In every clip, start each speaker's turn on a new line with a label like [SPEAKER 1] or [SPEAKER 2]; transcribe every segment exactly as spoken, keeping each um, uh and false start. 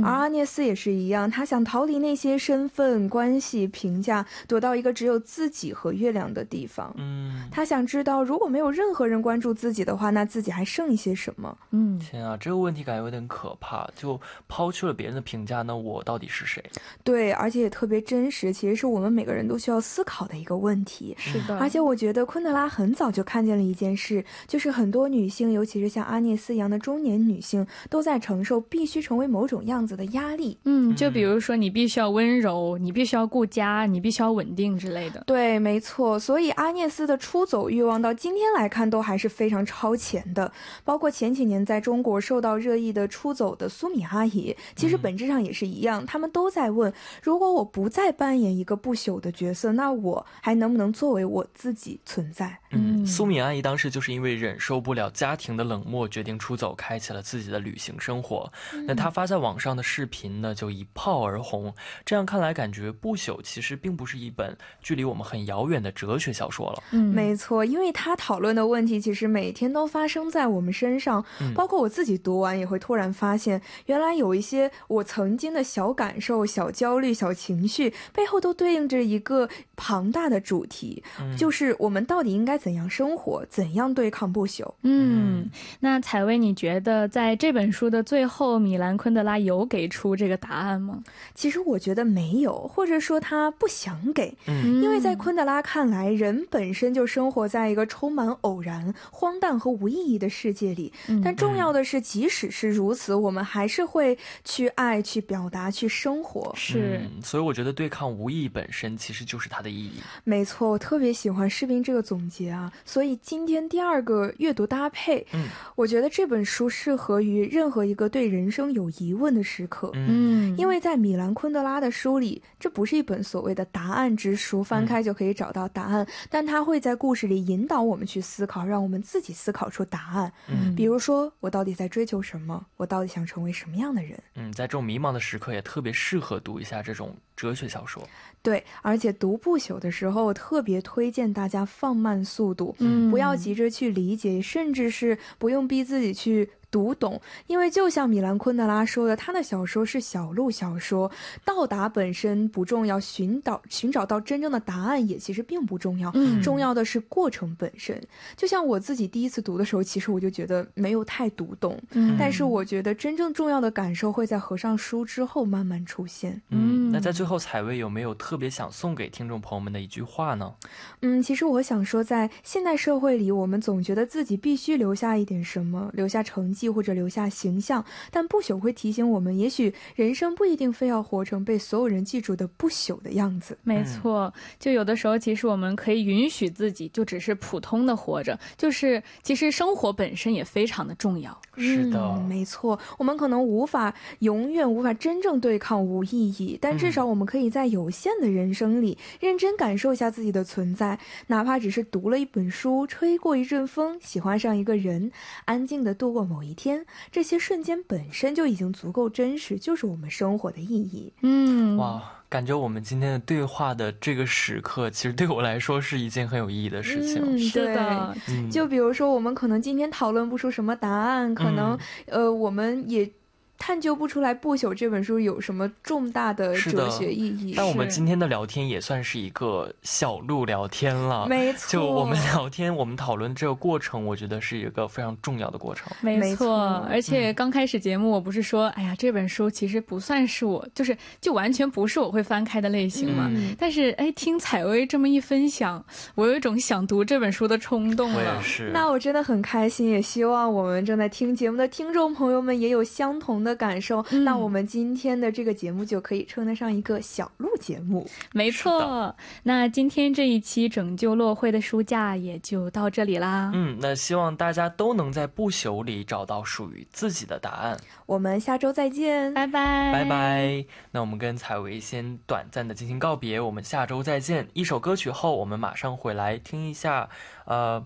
[SPEAKER 1] 而阿涅斯也是一样，他想逃离那些身份、关系、评价，躲到一个只有自己和月亮的地方。
[SPEAKER 2] 嗯，
[SPEAKER 1] 他想知道，如果没有任何人关注自己的话，那自己还剩一些什么？
[SPEAKER 2] 嗯，天啊，这个问题感觉有点可怕，就抛去了别人的评价，那我到底是谁？
[SPEAKER 1] 对，而且也特别真实，其实是我们每个人都需要思考的一个问题。
[SPEAKER 2] 是
[SPEAKER 1] 的，而且我觉得昆德拉很早就看见了一件事，就是很多女性，尤其是像阿涅斯一样的中年女性，都在承受必须成为某种样子的压力。
[SPEAKER 3] 嗯，就比如说你必须要温柔，你必须要顾家，你必须要稳定之类的。
[SPEAKER 1] 对，没错。所以阿涅斯的出走欲望到今天来看都还是非常超前的，包括前几年在中国受到热议的出走的苏米阿姨，其实本质上也是一样，他们都在问，如果我不再扮演一个不朽的角色，那我还能不能作为我自己存在？
[SPEAKER 2] 嗯，苏米阿姨当时就是因为忍受不了家庭的冷漠，决定出走，开启了自己的旅行生活。嗯、那她发在网上的视频呢，就一炮而红。这样看来，感觉不朽其实并不是一本距离我们很遥远的哲学小说了。
[SPEAKER 1] 嗯，没错，因为她讨论的问题其实每天都发生在我们身上，嗯、包括我自己读完也会突然发现，原来有一些我曾经的小感受、小焦虑、小情绪背后都对应着一个庞大的主题，嗯、就是我们到底应该怎样生活，怎样对抗不朽。
[SPEAKER 3] 嗯，那采薇，你觉得在这本书的最后，米兰昆德拉有给出这个答案吗？
[SPEAKER 1] 其实我觉得没有，或者说他不想给。嗯，因为在昆德拉看来，人本身就生活在一个充满偶然、荒诞和无意义的世界里。嗯、但重要的是，即使是如此，我们还是会去爱、去表达、去生活。
[SPEAKER 3] 是、
[SPEAKER 2] 嗯，所以我觉得对抗无意本身其实就是它的意义。
[SPEAKER 1] 没错，我特别喜欢士兵这个总结啊。所以今天第二个阅读搭配，嗯，我觉得这本书适合于任何一个对人生有疑问的时刻。嗯，因为在米兰昆德拉的书里，这不是一本所谓的答案之书，翻开就可以找到答案，嗯、但它会在故事里引导我们去思考，让我们自己思考出答案。嗯，比如说我到底在追求什么，我到底想成为什么样的人。
[SPEAKER 2] 嗯，在这种迷茫的时刻也特别适合读一下这种哲学小说。
[SPEAKER 1] 对，而且读不朽的时候，我特别推荐大家放慢速度，嗯，不要急着去理解，甚至是不用逼自己去读懂，因为就像米兰昆德拉说的，他的小说是小路小说，到达本身不重要，寻找寻找到真正的答案也其实并不重要，嗯，重要的是过程本身。就像我自己第一次读的时候，其实我就觉得没有太读懂，嗯，但是我觉得真正重要的感受会在合上书之后慢慢出现。
[SPEAKER 2] 嗯，那在最后，采薇有没有特别想送给听众朋友们的一句话呢？
[SPEAKER 1] 嗯，其实我想说，在现代社会里，我们总觉得自己必须留下一点什么，留下成绩或者留下形象，但不朽会提醒我们，也许人生不一定非要活成被所有人记住的不朽的样子。
[SPEAKER 3] 没错，就有的时候其实我们可以允许自己就只是普通的活着，就是其实生活本身也非常的重要。
[SPEAKER 2] 是的，
[SPEAKER 1] 嗯，没错，我们可能无法永远无法真正对抗无意义，但至少我们可以在有限的人生里认真感受一下自己的存在，哪怕只是读了一本书，吹过一阵风，喜欢上一个人，安静地度过某一天，这些瞬间本身就已经足够真实，就是我们生活的意义。
[SPEAKER 3] 嗯，
[SPEAKER 2] 哇，感觉我们今天的对话的这个时刻，其实对我来说是一件很有意义的事情。
[SPEAKER 1] 嗯，
[SPEAKER 3] 是的，
[SPEAKER 1] 嗯，就比如说我们可能今天讨论不出什么答案，可能、嗯、呃，我们也探究不出来不朽这本书有什么重大的哲学意义，
[SPEAKER 2] 但我们今天的聊天也算是一个小路聊天了。
[SPEAKER 1] 没错，
[SPEAKER 2] 就我们聊天我们讨论这个过程，我觉得是一个非常重要的过程。
[SPEAKER 3] 没错，而且刚开始节目我不是说、嗯、哎呀这本书其实不算是我就是就完全不是我会翻开的类型嘛、嗯、但是哎听采薇这么一分享，我有一种想读这本书的冲动了。
[SPEAKER 2] 我也是，
[SPEAKER 1] 那我真的很开心，也希望我们正在听节目的听众朋友们也有相同的的感受、嗯、那我们今天的这个节目就可以称得上一个小路节目。
[SPEAKER 3] 没错，那今天这一期拯救落灰的书架也就到这里啦。
[SPEAKER 2] 嗯，那希望大家都能在不朽里找到属于自己的答案。
[SPEAKER 1] 我们下周再见，
[SPEAKER 3] 拜拜
[SPEAKER 2] 拜拜。那我们跟采薇先短暂的进行告别，我们下周再见。一首歌曲后我们马上回来听一下呃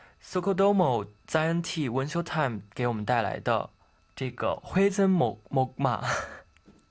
[SPEAKER 2] Sokodomo Zion T 文秀 Time 给我们带来的这个灰真木木马。